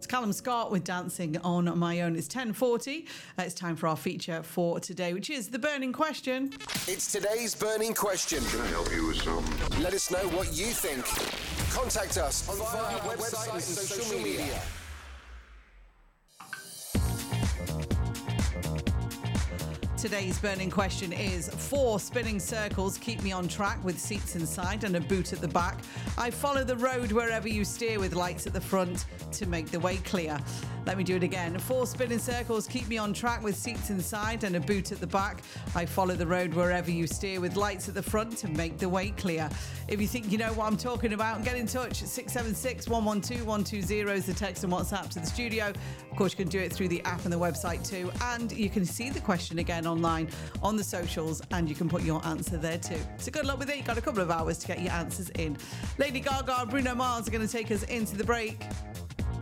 It's Callum Scott with Dancing on My Own. It's 10:40. It's time for our feature for today, which is the burning question. It's today's burning question. Can I help you with some? Let us know what you think. Contact us via our website and social media. Today's burning question is 4 spinning circles keep me on track with seats inside and a boot at the back. I follow the road wherever you steer with lights at the front to make the way clear. Let me do it again. 4 spinning circles keep me on track with seats inside and a boot at the back. I follow the road wherever you steer with lights at the front to make the way clear. If you think you know what I'm talking about, get in touch. 676 112 120 is the text and WhatsApp to the studio. Of course, you can do it through the app and the website too. And you can see the question again online on the socials, and you can put your answer there too. So good luck with it. You've got a couple of hours to get your answers in. Lady Gaga and Bruno Mars are going to take us into the break.